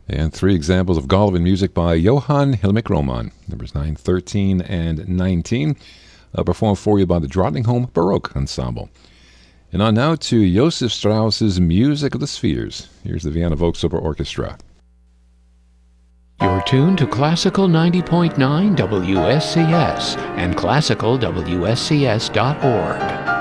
And three examples of Golovin music by Johann Hillemic Roman, numbers 9, 13, and 19, performed for you by the Drottningholm Baroque Ensemble. And on now to Joseph Strauss's Music of the Spheres. Here's the Vienna Volksoper Orchestra. You're tuned to Classical 90.9 WSCS and classicalwscs.org.